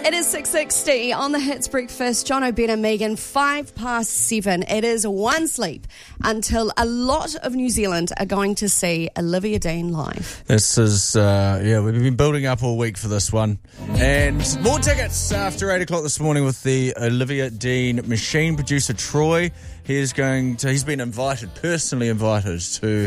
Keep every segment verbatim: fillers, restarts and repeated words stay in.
It is six sixty on the Hits Breakfast. John O'Ben and Megan, five past seven. It is one sleep until a lot of New Zealand are going to see Olivia Dean live. This is, uh, yeah, we've been building up all week for this one. And more tickets after eight o'clock this morning with the Olivia Dean machine. Producer Troy, he is going to, he's been invited, personally invited to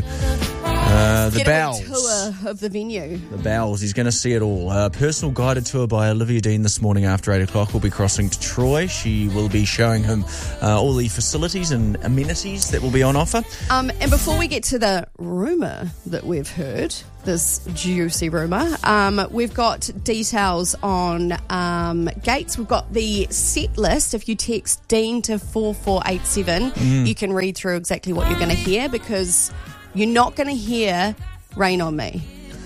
uh, the Get Bowels. a tour of the venue. The Bowels. He's going to see it all. A personal guided tour by Olivia Dean this morning after eight o'clock. We'll be crossing to Troy. She will be showing him uh, all the facilities and amenities that will be on offer. Um, and before we get to the rumour that we've heard, this juicy rumour, um, we've got details on um, Gates. We've got the set list. If you text Dean to four four eight seven, mm. you can read through exactly what you're going to hear, because you're not going to hear Rain on Me,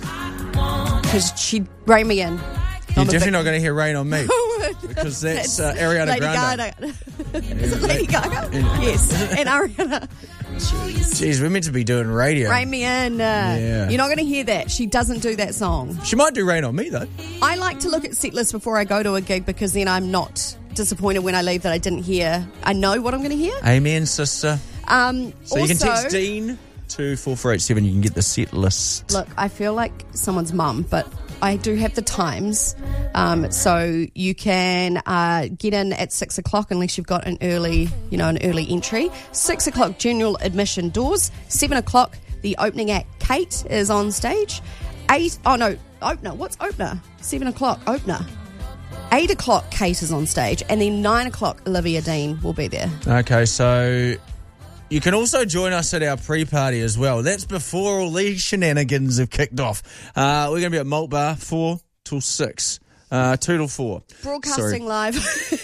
because she'd rain me in. You're definitely not going to hear Rain on Me, because that's uh, Ariana Lady Grande. Gaga. Is it Lady Gaga? Yes, and Ariana. Jeez. Jeez, we're meant to be doing radio. Rain me in. Uh, yeah. You're not going to hear that. She doesn't do that song. She might do Rain on Me, though. I like to look at set lists before I go to a gig, because then I'm not disappointed when I leave that I didn't hear. I know what I'm going to hear. Amen, sister. Um, so also, you can text Dean to four four eight seven. You can get the set list. Look, I feel like someone's mum, but I do have the times. Um, so you can uh, get in at six o'clock unless you've got an early, you know, an early entry. Six o'clock, general admission doors. Seven o'clock, the opening act, Kate, is on stage. Eight, oh no, opener. What's opener? Seven o'clock, opener. Eight o'clock, Kate is on stage. And then nine o'clock, Olivia Dean will be there. Okay, so you can also join us at our pre-party as well. That's before all these shenanigans have kicked off. Uh, we're going to be at Malt Bar four till six. Uh, two till four. Broadcasting Sorry. live.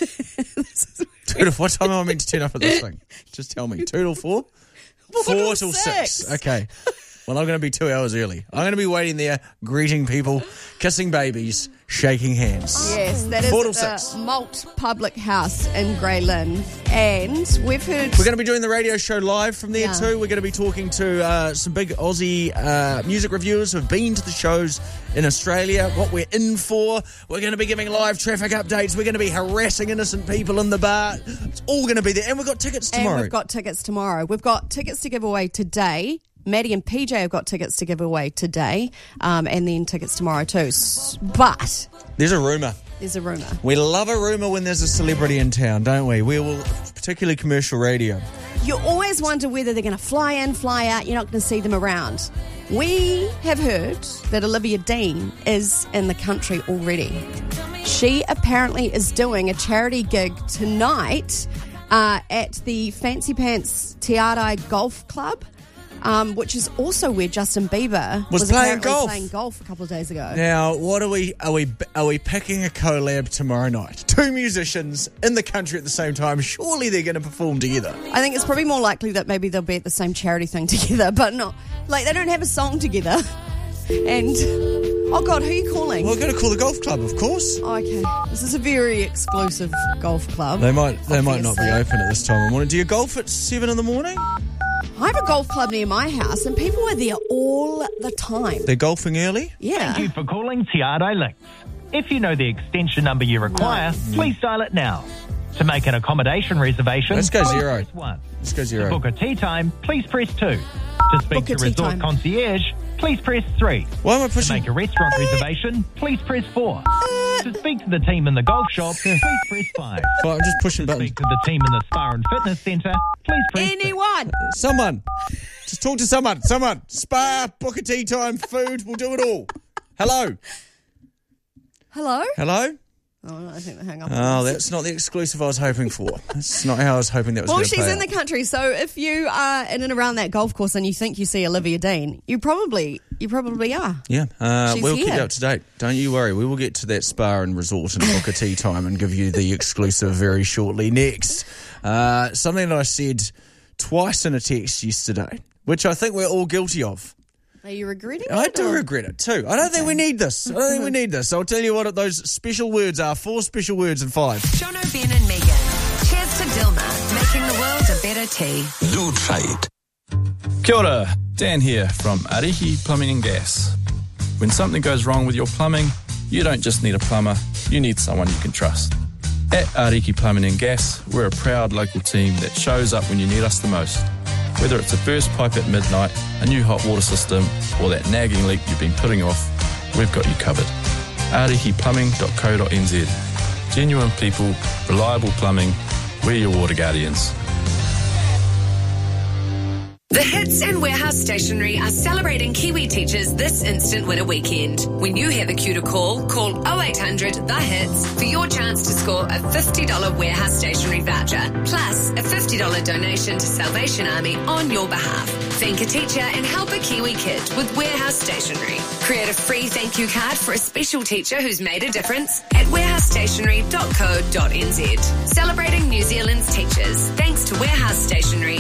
two till, what time am I meant to turn up at this thing? Just tell me. Two till four? Four, four till till six. six. Okay. Well, I'm going to be two hours early. I'm going to be waiting there, greeting people, kissing babies, shaking hands. Yes, that is Four till the six. Malt Public House in Grey Lynn. And we've heard... We're going to be doing the radio show live from there Yeah. too. We're going to be talking to uh, some big Aussie uh, music reviewers who have been to the shows in Australia, what we're in for. We're going to be giving live traffic updates. We're going to be harassing innocent people in the bar. It's all going to be there. And we've got tickets tomorrow. And we've got tickets tomorrow. We've got tickets to give away today. Maddie and P J have got tickets to give away today, um, and then tickets tomorrow too. But there's a rumour. There's a rumour. We love a rumour when there's a celebrity in town, don't we? We will, particularly commercial radio. You always wonder whether they're going to fly in, fly out. You're not going to see them around. We have heard that Olivia Dean is in the country already. She apparently is doing a charity gig tonight uh, at the Fancy Pants Te Arai Golf Club. Um, which is also where Justin Bieber was, was playing apparently golf. playing golf a couple of days ago. Now, what are we are we are we picking a collab tomorrow night? Two musicians in the country at the same time. Surely they're going to perform together. I think it's probably more likely that maybe they'll be at the same charity thing together, but not like they don't have a song together. And oh god, who are you calling? Well, we're going to call the golf club, of course. Oh, okay, this is a very exclusive golf club. They might they might not be obviously. open at this time of morning. Do you golf at seven in the morning? I have a golf club near my house, and people are there all the time. They're golfing early? Yeah. Thank you for calling Te Arai Links. If you know the extension number you require, No. please dial it now. To make an accommodation reservation, Let's go please zero. press one. Let's go To zero. book a tea time, please press two. To speak Book a to tea Resort time. Concierge, please press three. Why am I To pushing? make a restaurant reservation, please press four. To speak to the team in the golf shop, please press five. Well, I'm just pushing To buttons. speak to the team in the spa and fitness centre, please press six. Anyone? Someone. Just talk to someone. Someone. Spa, book a tea time, food. We'll do it all. Hello. Hello? Hello? Oh, I think they hung up. Oh, that's not the exclusive I was hoping for. That's not how I was hoping that was Well, going to she's play in out. the country, so if you are in and around that golf course and you think you see Olivia Dean, you probably you probably are. Yeah, uh, She's we'll keep here. you up to date. Don't you worry. We will get to that spa and resort and book a tea time and give you the exclusive very shortly. Next, uh, something that I said twice in a text yesterday, which I think we're all guilty of. Are you regretting I it? do or- regret it too. I don't think we need this. I don't think we need this. I'll tell you what those special words are. Four special words in five. John O'Ben and Megan. Cheers to Dilma, making the world a better tea. Loot Fight. Kia ora, Dan here from Arihi Plumbing and Gas. When something goes wrong with your plumbing, you don't just need a plumber, you need someone you can trust. At Ariki Plumbing and Gas, we're a proud local team that shows up when you need us the most. Whether it's a burst pipe at midnight, a new hot water system, or that nagging leak you've been putting off, we've got you covered. ariki plumbing dot co dot n z. Genuine people, reliable plumbing, we're your water guardians. The Hits and Warehouse Stationery are celebrating Kiwi teachers this instant winter weekend. When you have a cue to call, call oh eight hundred the hits for your chance to score a fifty dollars warehouse stationery voucher, plus a fifty dollars donation to Salvation Army on your behalf. Thank a teacher and help a Kiwi kid with Warehouse Stationery. Create a free thank you card for a special teacher who's made a difference at warehouse stationery dot co dot n z. Celebrating New Zealand's teachers. Thanks to Warehouse Stationery